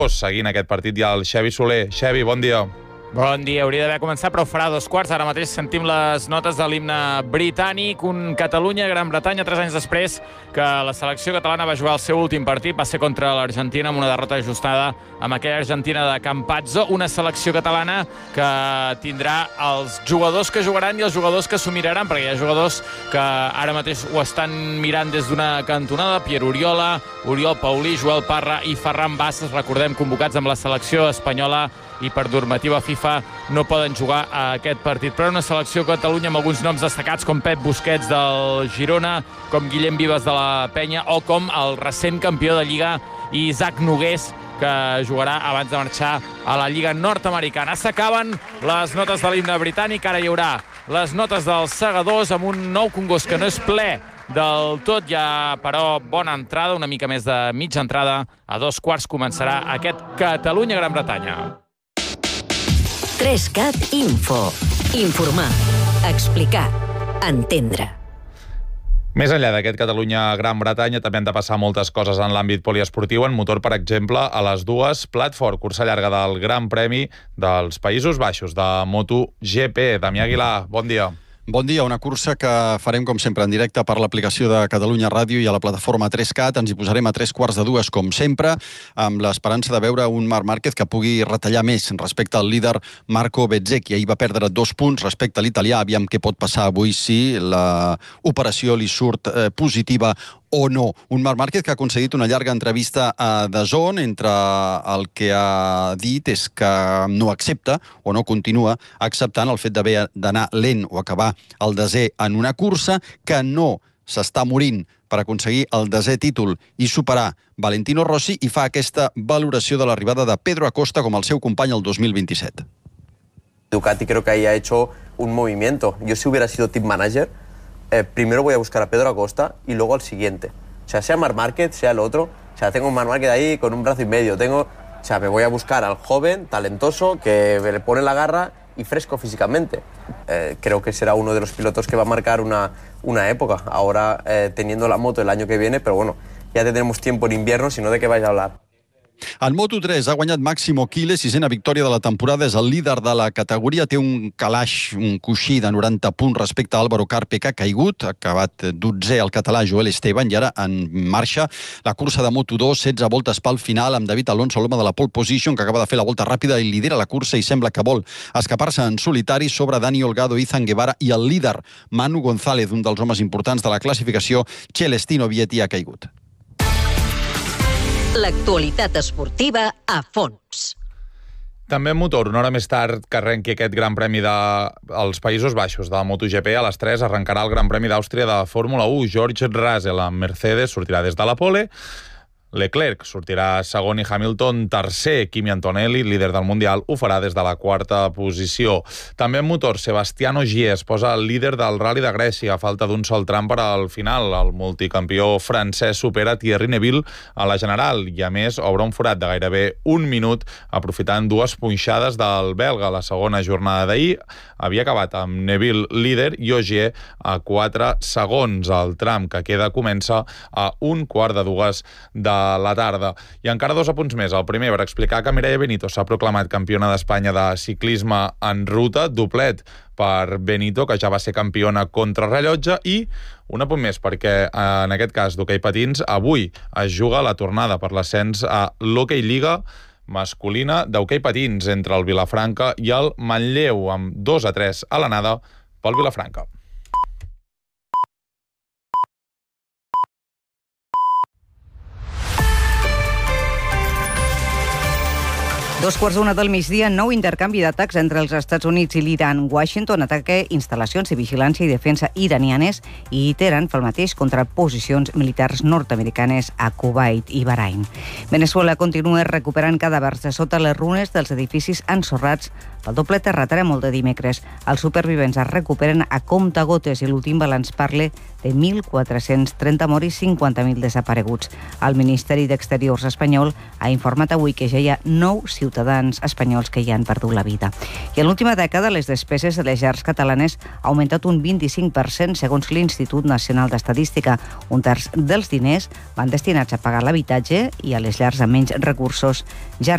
seguint aquest partit hi ha el Xevi Soler. Xevi, bon dia. Bon dia, hauria d'haver començat, però farà 2:15. Ara mateix sentim les notes de l'himne britànic. Un Catalunya-Gran Bretanya 3 anys després que la selecció catalana va jugar el seu últim partit. Va ser contra l'Argentina amb una derrota ajustada amb aquella Argentina de Campazzo. Una selecció catalana que tindrà els jugadors que jugaran i els jugadors que s'ho miraran, perquè hi ha jugadors que ara mateix ho estan mirant des d'una cantonada. Pierre Oriola, Oriol Paulí, Joel Parra i Ferran Bassas, recordem, convocats amb la selecció espanyola i per normativa FIFA no poden jugar a aquest partit. Però una selecció Catalunya amb alguns noms destacats com Pep Busquets del Girona, com Guillem Vives de la Penya o com el recent campió de Lliga Isaac Nogués, que jugarà abans de marxar a la Lliga nord-americana. S'acaben les notes de l'himne britànic, ara hi haurà les notes dels segadors amb un nou congost que no és ple del tot, ja, però bona entrada, una mica més de mitja entrada. A 2:15 començarà aquest Catalunya-Gran Bretanya. 3CAT Info. Informar, explicar, entendre. Més enllà d'aquest Catalunya-Gran Bretanya, també han de passar moltes coses en l'àmbit poliesportiu. En motor, per exemple, a les 2, Platford, cursa llarga del Gran Premi dels Països Baixos de MotoGP. Damià Aguilar, bon dia. Bon dia, una cursa que farem, com sempre, en directe per l'aplicació de Catalunya Ràdio i a la plataforma 3CAT. Ens hi posarem a 2:15, com sempre, amb l'esperança de veure un Marc Márquez que pugui retallar més respecte al líder Marco Bezzecchi. Ahir va perdre 2 punts respecte a l'italià. Aviam què pot passar avui si l'operació li surt positiva o no. Un Marc Márquez que ha concedit una llarga entrevista a DAZN, entre el que ha dit és que no accepta o no continua acceptant el fet d'haver d'anar lent o acabar el 10è en una cursa, que no s'està morint per aconseguir el 10è títol i superar Valentino Rossi, i fa aquesta valoració de l'arribada de Pedro Acosta com el seu company el 2027. Ducati creo que ahí ha hecho un movimiento. Yo si hubiera sido team manager, primero voy a buscar a Pedro Acosta y luego al siguiente. O sea Marc Márquez, sea el otro. O sea, tengo un Marc Márquez ahí con un brazo y medio. Me voy a buscar al joven, talentoso, que le pone la garra y fresco físicamente. Creo que será uno de los pilotos que va a marcar una época. Ahora teniendo la moto el año que viene, pero bueno, ya tendremos tiempo en invierno, si no, ¿de qué vais a hablar? En Moto3 ha guanyat Máximo Quile, 6a victòria de la temporada, és el líder de la categoria, té un calaix, un coixí de 90 punts respecte a Álvaro Carpe, que ha caigut, ha acabat 12è el català Joel Esteban, i ara en marxa la cursa de Moto2, 16 voltes pel final, amb David Alonso, l'home de la pole position, que acaba de fer la volta ràpida i lidera la cursa i sembla que vol escapar-se en solitari sobre Dani Olgado, Izan Guevara i el líder Manu González, un dels homes importants de la classificació. Celestino Vietti ha caigut. L'actualitat esportiva a fons. També en motor, una hora més tard que arrenqui aquest Gran Premi dels Països Baixos de MotoGP, a les 3 arrencarà el Gran Premi d'Àustria de Fórmula 1. George Russell amb Mercedes sortirà des de la pole, Leclerc sortirà segon i Hamilton tercer. Kimi Antonelli, líder del Mundial, ho farà des de la 4a posició. També en motor, Sebastián Ogier es posa el líder del Rally de Grècia a falta d'un sol tram per al final. El multicampió francès supera Thierry Neuville a la general i, a més, obre un forat de gairebé un minut aprofitant 2 punxades del belga. La segona jornada d'ahir havia acabat amb Neuville líder i Ogier a 4 segons. El tram que queda comença a 1:15 de la tarda. I encara 2 apunts més. El primer, per explicar que Mireia Benito s'ha proclamat campiona d'Espanya de ciclisme en ruta, doblet per Benito, que ja va ser campiona contrarrellotge, i un apunt més, perquè en aquest cas d'hoquei patins, avui es juga la tornada per l'ascens a l'Hockey Lliga masculina d'hoquei patins entre el Vilafranca i el Manlleu, amb 2-3 a l'anada pel Vilafranca. Dos quarts d'una del migdia, nou intercanvi d'atacs entre els Estats Units i l'Iran. Washington ataca instal·lacions de vigilància i defensa iranianes i Teheran fa el mateix contra posicions militars nord-americanes a Kuwait i Bahrain. Venezuela continua recuperant cadàvers de sota les runes dels edificis ensorrats pel doble terratrèmol de dimecres. Els supervivents es recuperen a comptagotes i l'últim balanç parla de 1.430 morts i 50.000 desapareguts. El Ministeri d'Exteriors espanyol ha informat avui que ja hi ha 9 ciutadans ciutadans espanyols que hi han perdut la vida. I en l'última dècada, les despeses de les llars catalanes ha augmentat un 25%, segons l'Institut Nacional d'Estadística. Un terç dels diners van destinats a pagar l'habitatge i a les llars amb menys recursos ja